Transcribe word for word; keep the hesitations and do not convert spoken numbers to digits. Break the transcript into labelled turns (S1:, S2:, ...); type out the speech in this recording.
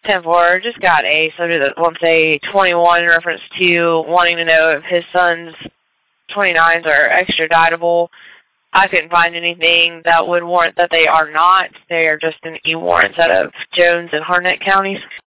S1: ten four, just got a subject that wants a twenty-one in reference to wanting to know if his son's twenty-nines are extraditable. I couldn't find anything that would warrant that they are not. They are just an E warrants out of Jones and Harnett counties.